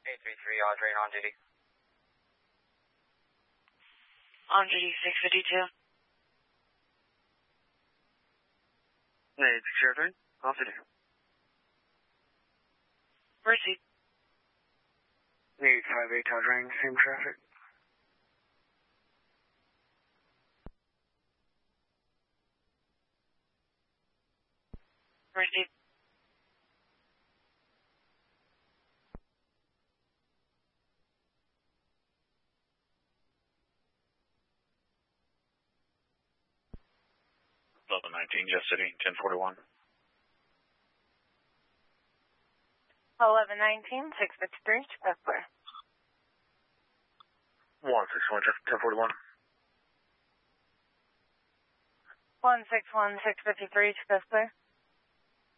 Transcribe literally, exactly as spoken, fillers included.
eight three three, Audrey, on duty. On duty, six fifty-two. Hey, six zero three, off duty. Receipt. eight five eight, Audrey, same traffic. Receipt. eleven nineteen, Jeff City, ten forty-one. eleven nineteen, six fifty-three, Express Square. one six one, Jeff, ten forty-one. one six one, six fifty-three, Express Square.